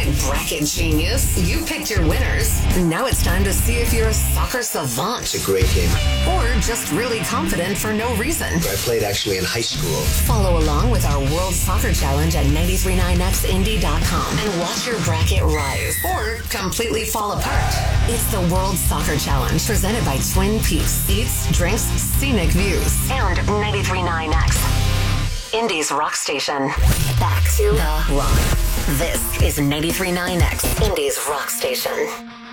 right, bracket genius. You picked your winners. Now it's time to see if you're a soccer savant. It's a great game. Or just really confident for no reason. I played actually in high school. Follow along with our World Soccer Challenge at 939xindy.com and watch your bracket rise or completely fall apart. It's the World Soccer Challenge presented by Twin Peaks. Eats, drinks, scenic views. And 939X. Indy's rock station. Back to the rock. This is 939X, Indy's rock station.